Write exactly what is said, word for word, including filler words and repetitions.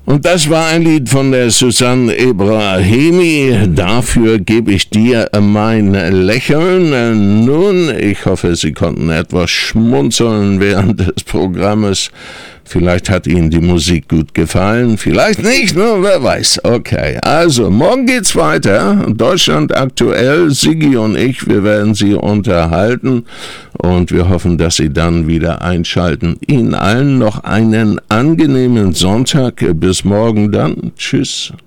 Und das war ein Lied von der Susanne Ebrahimi. Dafür gebe ich dir mein Lächeln. Nun, ich hoffe, Sie konnten etwas schmunzeln während des Programmes. Vielleicht hat Ihnen die Musik gut gefallen, vielleicht nicht, nur wer weiß. Okay, also morgen geht's weiter. Deutschland aktuell, Siggi und ich, wir werden Sie unterhalten und wir hoffen, dass Sie dann wieder einschalten. Ihnen allen noch einen angenehmen Sonntag. Bis morgen dann. Tschüss.